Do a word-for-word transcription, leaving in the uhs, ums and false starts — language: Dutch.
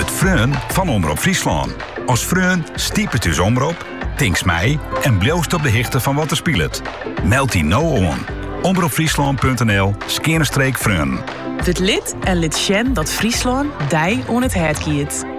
Het Freun van Omroep Friesland. Als Freun stiepet uw omroep, tinks mij en bloost op de hichte van wat er speelt. Meld die nou aan. omroepfriesland punt n l skerenstreek Freun. Word lid en lid Sjen dat Friesland dij on het hart giet.